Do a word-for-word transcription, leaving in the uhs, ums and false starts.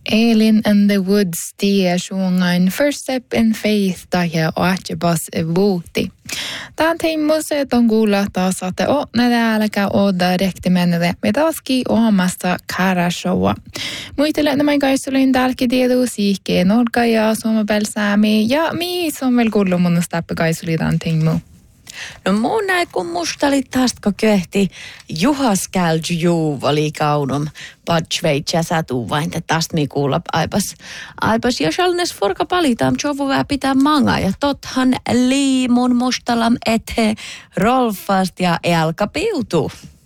Alien and the Woods tie suungain First Step in Faith takia oatjebas vuoti. Tämän teimmuset on kuulla taas saatte otne täälläkä oda rektimennetä me taaskin ohamasta karashowa. Muistele nämä kaisulin täälläkin tiedu siihkeen olka ja suomapelsäämi ja mi on vielä kuullut mun stappe kaisulin tämän teimmu. No mun näin kun musta oli taastko köhti Juhas Kälj Juuvali kaunum Padschweitsia satu vain te taast mi kuulla aipas. Aipas ja shalnes forka palitam tjovuvää pitää manga ja tothan liimun mustalam ete rolfast ja elka piutu.